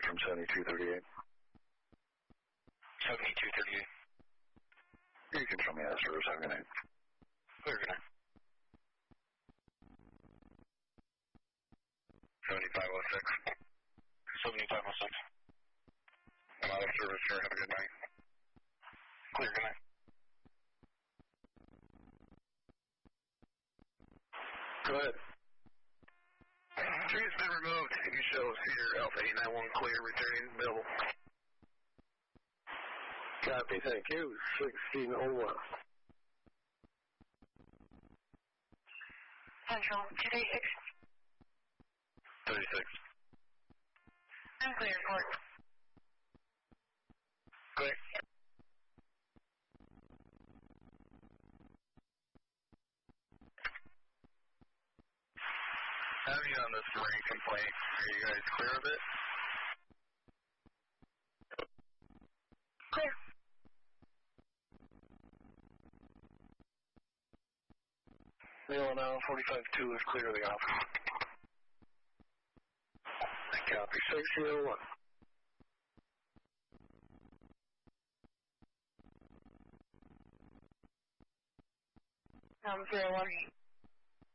from 7238. 7238. You can show me that service. Have a good night. Clear, good night. 7506. 7506. Another service here. Have a good night. Clear, good night. Go ahead. Tree's been removed. You show Cedar Alpha 891 clear, returning available. Copy, thank you. 1601. Central 236. 36. Unclear report. Clear. Having on this rain complaint, are you guys clear of it? Clear. Neil now 45-2 is clear of the office. Copy 1601. Zero 1.